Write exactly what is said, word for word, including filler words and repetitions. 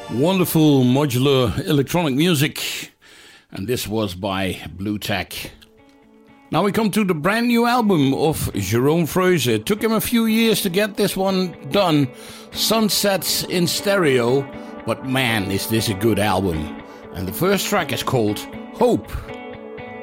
Wonderful modular electronic music, and this was by Bluetack. Now we come to the brand new album of Jerome Froese. It took him a few years to get this one done, Sunsets in Stereo, but man is this a good album. And the first track is called Hope.